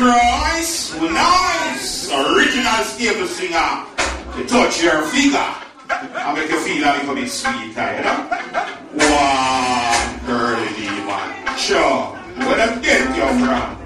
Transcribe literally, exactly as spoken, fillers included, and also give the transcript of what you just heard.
Christ, nice, original stable singer. You touch your figure, I make you feel a little bit sweet, you know? One girl, man. Sure, where them get you from?